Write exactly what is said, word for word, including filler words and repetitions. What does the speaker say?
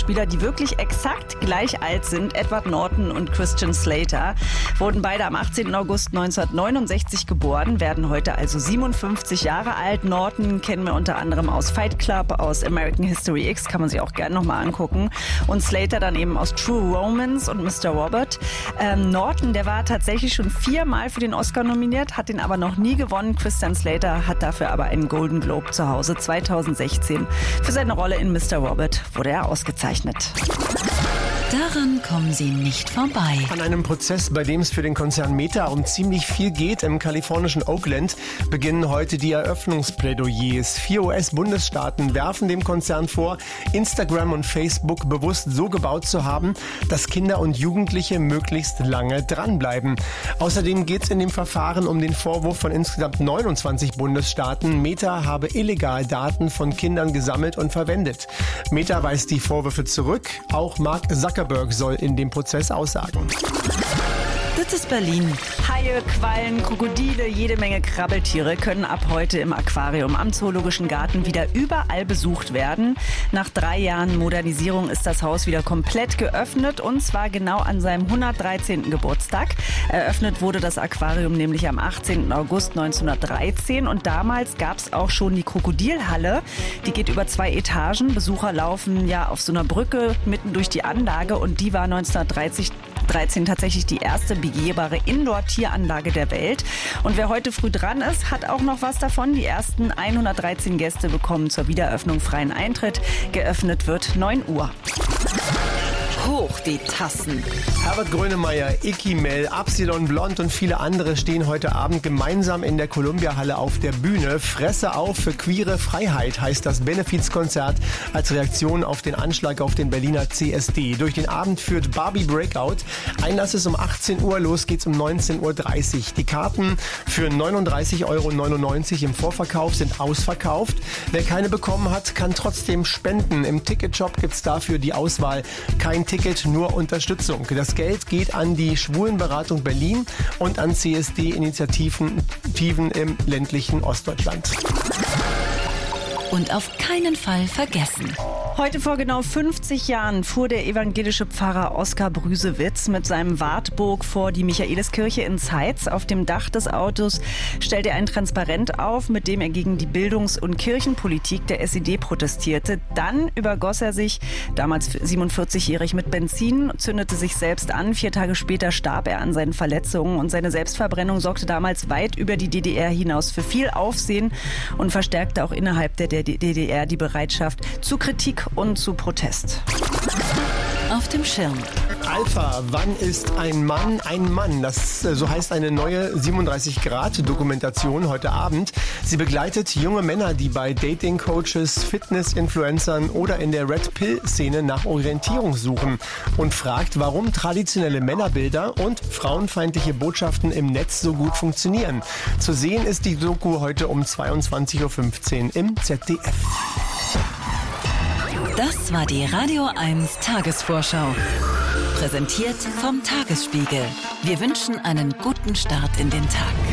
Schauspieler, die wirklich exakt gleich alt sind. Edward Norton und Christian Slater wurden beide am achtzehnten August neunzehnhundertneunundsechzig geboren, werden heute also siebenundfünfzig Jahre alt. Norton kennen wir unter anderem aus Fight Club, aus American History X, kann man sich auch gerne nochmal angucken. Und Slater dann eben aus True Romance und Mister Robert. Ähm, Norton, der war tatsächlich schon viermal für den Oscar nominiert, hat den aber noch nie gewonnen. Christian Slater hat dafür aber einen Golden Globe zu Hause. zweitausendsechzehn für seine Rolle in Mister Robert wurde er ausgezeichnet. Daran kommen Sie nicht vorbei. An einem Prozess, bei dem es für den Konzern Meta um ziemlich viel geht, im kalifornischen Oakland, beginnen heute die Eröffnungsplädoyers. Vier U S-Bundesstaaten werfen dem Konzern vor, Instagram und Facebook bewusst so gebaut zu haben, dass Kinder und Jugendliche möglichst lange dranbleiben. Außerdem geht es in dem Verfahren um den Vorwurf von insgesamt neunundzwanzig Bundesstaaten, Meta habe illegal Daten von Kindern gesammelt und verwendet. Meta weist die Vorwürfe zurück. Auch Mark Zuckerberg soll in dem Prozess aussagen. Das ist Berlin. Haie, Quallen, Krokodile, jede Menge Krabbeltiere können ab heute im Aquarium am Zoologischen Garten wieder überall besucht werden. Nach drei Jahren Modernisierung ist das Haus wieder komplett geöffnet, und zwar genau an seinem hundertdreizehnten Geburtstag. Eröffnet wurde das Aquarium nämlich am achtzehnten August neunzehnhundertdreizehn, und damals gab es auch schon die Krokodilhalle. Die geht über zwei Etagen. Besucher laufen ja auf so einer Brücke mitten durch die Anlage, und die war neunzehnhundertdreizehn tatsächlich die erste begehbare Indoor-Tieranlage der Welt. Und wer heute früh dran ist, hat auch noch was davon. Die ersten hundertdreizehn Gäste bekommen zur Wiedereröffnung freien Eintritt. Geöffnet wird neun Uhr. Hoch die Tassen. Herbert Grönemeyer, Icky Mel, Absilon Blond und viele andere stehen heute Abend gemeinsam in der Columbia-Halle auf der Bühne. Fresse auf für queere Freiheit heißt das Benefizkonzert als Reaktion auf den Anschlag auf den Berliner C S D. Durch den Abend führt Barbie Breakout. Einlass ist um achtzehn Uhr, los geht's um neunzehn Uhr dreißig. Die Karten für neununddreißig Euro neunundneunzig im Vorverkauf sind ausverkauft. Wer keine bekommen hat, kann trotzdem spenden. Im Ticketshop gibt's dafür die Auswahl Kein Ticket, nur Unterstützung. Das Geld geht an die Schwulenberatung Berlin und an C S D-Initiativen im ländlichen Ostdeutschland. Und auf keinen Fall vergessen. Heute vor genau fünfzig Jahren fuhr der evangelische Pfarrer Oskar Brüsewitz mit seinem Wartburg vor die Michaeliskirche in Zeitz. Auf dem Dach des Autos stellte er ein Transparent auf, mit dem er gegen die Bildungs- und Kirchenpolitik der S E D protestierte. Dann übergoss er sich, damals siebenundvierzigjährig, mit Benzin, zündete sich selbst an. Vier Tage später starb er an seinen Verletzungen, und seine Selbstverbrennung sorgte damals weit über die D D R hinaus für viel Aufsehen und verstärkte auch innerhalb der D D R die Bereitschaft zu Kritik und zu Protest. Auf dem Schirm. Alpha, wann ist ein Mann ein Mann? Das, so heißt eine neue siebenunddreißig Grad Dokumentation heute Abend. Sie begleitet junge Männer, die bei Dating-Coaches, Fitness-Influencern oder in der Red-Pill-Szene nach Orientierung suchen, und fragt, warum traditionelle Männerbilder und frauenfeindliche Botschaften im Netz so gut funktionieren. Zu sehen ist die Doku heute um zweiundzwanzig Uhr fünfzehn im Z D F. Das war die Radio eins Tagesvorschau. Präsentiert vom Tagesspiegel. Wir wünschen einen guten Start in den Tag.